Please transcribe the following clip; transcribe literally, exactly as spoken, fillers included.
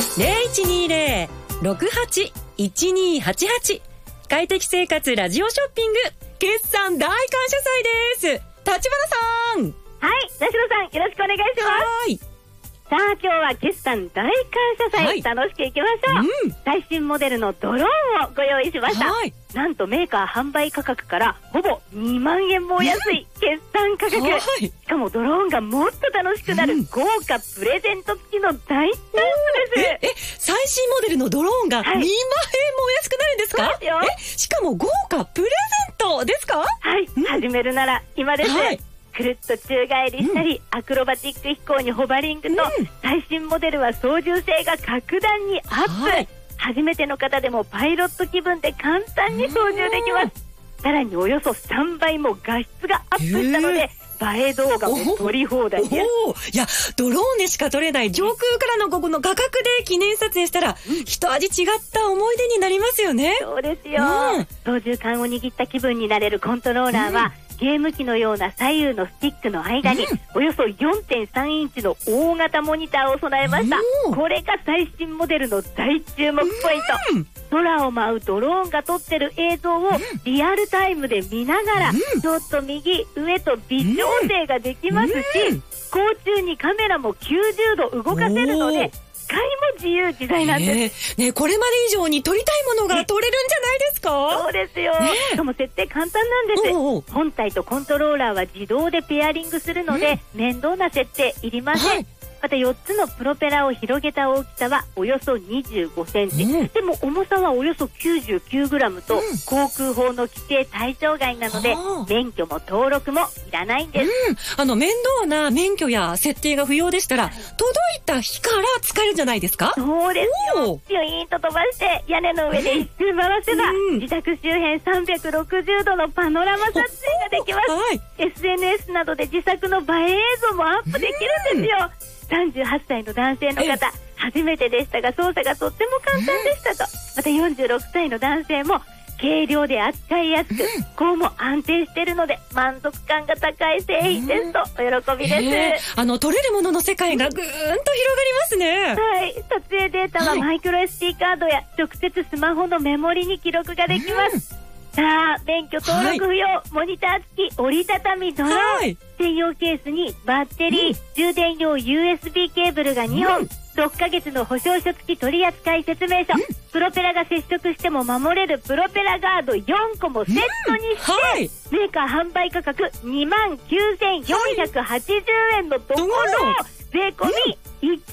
ゼロいちにゼロ ろくはち いちにはちはち。快適生活ラジオショッピング決算大感謝祭です。立花さん。 はい、田代さんよろしくお願いします。 はい。 さあ今日は決算大感謝祭、はい、楽しくいきましょう、うん、最新モデルのドローンをご用意しました、はい、なんとメーカー販売価格からほぼにまんえんもお安い決算価格、はい、しかもドローンがもっと楽しくなる豪華プレゼント付きの大チャンスです、 ええ最新モデルのドローンがにまんえんもお安くなるんですか？ そうですよ。 えしかも豪華プレゼントですか？ はい、うん、始めるなら今です、はい、くるっと宙返りしたり、うん、アクロバティック飛行にホバリングと、うん、最新モデルは操縦性が格段にアップ、はい、初めての方でもパイロット気分で簡単に操縦できます。さらにおよそさんばいも画質がアップしたので映え動画も撮り放題です。 おーいやドローンでしか撮れない上空からのここの画角で記念撮影したら、うん、一味違った思い出になりますよね。 そうですよ、うん、操縦桿を握った気分になれるコントローラーは、うんゲーム機のような左右のスティックの間に、うん、およそ よんてんさんインチの大型モニターを備えました。これが最新モデルの大注目ポイント、うん、空を舞うドローンが撮ってる映像をリアルタイムで見ながら、うん、ちょっと右上と微調整ができますし、うん、空中にカメラもきゅうじゅうど動かせるので使いも自由自在なんです、 えーね、これまで以上に撮りたいものが撮れるんじゃないですか？ そうですよ、ね、しかも設定簡単なんです。おうおう本体とコントローラーは自動でペアリングするので、うん、面倒な設定いりません、はいまたよっつのプロペラを広げた大きさはおよそにじゅうごセンチ、うん、でも重さはおよそきゅうじゅうきゅうグラムと、うん、航空法の規定対象外なので免許も登録もいらないんです、 うん、あの面倒な免許や設定が不要でしたら、はい、届いた日から使えるんじゃないですか？ そうですよ。ピュイーンと飛ばして屋根の上で一周回せば、うん、自宅周辺さんびゃくろくじゅうどのパノラマ撮影ができます、はい、エスエヌエス などで自作の映え映像もアップできるんですよ、うんさんじゅうはっさいの男性の方初めてでしたが操作がとっても簡単でしたと、またよんじゅうろくさいの男性も軽量で扱いやすくこうも安定しているので満足感が高い製品ですとお喜びです、 えー、あの撮れるものの世界がぐーんと広がりますね。 はい撮影データはマイクロ エスディー カードや直接スマホのメモリに記録ができます、さあ免許登録不要、はい、モニター付き折りたたみドローン、はい、専用ケースにバッテリー、うん、充電用 ユーエスビー ケーブルがにほん、うん、ろっかげつの保証書付き取扱説明書、うん、プロペラが接触しても守れるプロペラガードよんこもセットにして、うんはい、メーカー販売価格 にまんきゅうせんよんひゃくはちじゅうえんのところ、税込み